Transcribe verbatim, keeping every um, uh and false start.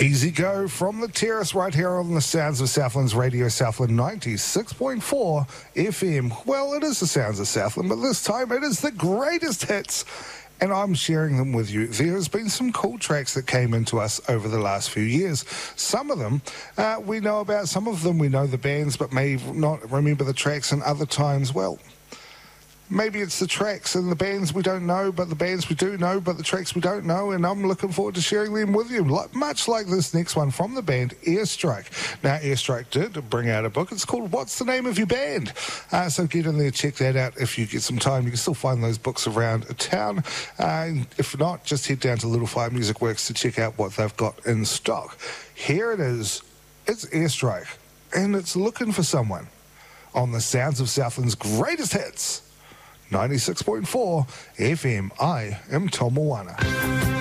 Easy Go from the terrace right here on the Sounds of Southland's Radio Southland ninety-six point four F M. Well, it is the Sounds of Southland, but this time it is the greatest hits, and I'm sharing them with you. There has been some cool tracks that came into us over the last few years. Some of them uh, we know about, some of them we know the bands, but may not remember the tracks, and other times, well, maybe it's the tracks and the bands we don't know, but the bands we do know, but the tracks we don't know, and I'm looking forward to sharing them with you, like, much like this next one from the band Airstrike. Now, Airstrike did bring out a book. It's called What's the Name of Your Band? Uh, so get in there, check that out if you get some time. You can still find those books around town. Uh, if not, just head down to Little Fire Music Works to check out what they've got in stock. Here it is. It's Airstrike, and it's Looking for Someone on the Sounds of Southland's greatest hits. ninety-six point four F M. I am Tom Moana.